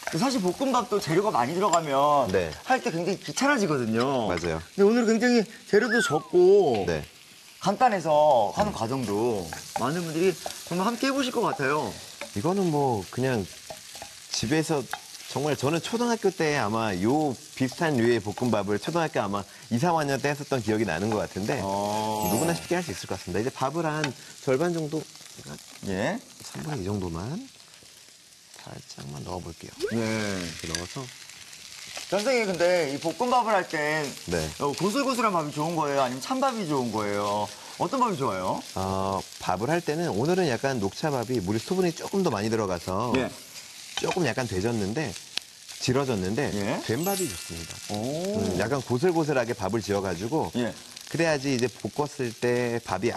사실 볶음밥도 재료가 많이 들어가면 네. 할 때 굉장히 귀찮아지거든요. 맞아요. 근데 오늘 굉장히 재료도 적고 네. 간단해서 하는 과정도 많은 분들이 정말 함께 해보실 것 같아요. 이거는 뭐 그냥 집에서 정말 저는 초등학교 때 아마 요 비슷한 류의 볶음밥을 초등학교 아마 2, 3학년 때 했었던 기억이 나는 것 같은데 누구나 쉽게 할 수 있을 것 같습니다. 이제 밥을 한 절반 정도, 예. 3분의 2 정도만 살짝만 넣어볼게요. 네. 이렇게 넣어서 선생님, 근데 이 볶음밥을 할 땐 네. 고슬고슬한 밥이 좋은 거예요? 아니면 찬밥이 좋은 거예요? 어떤 밥이 좋아요? 밥을 할 때는 오늘은 약간 녹차밥이 물이 수분이 조금 더 많이 들어가서 예. 조금 약간 질어졌는데 예. 된 밥이 좋습니다. 오. 약간 고슬고슬하게 밥을 지어가지고 예. 그래야지 이제 볶았을 때 밥이